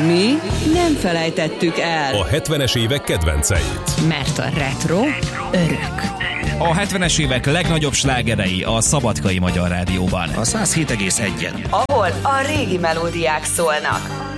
Mi nem felejtettük el. A 70-es évek kedvenceit. Mert a retro örök. A 70-es évek legnagyobb slágerei a Szabadkai Magyar Rádióban. A 107,1-en. Ahol a régi melódiák szólnak.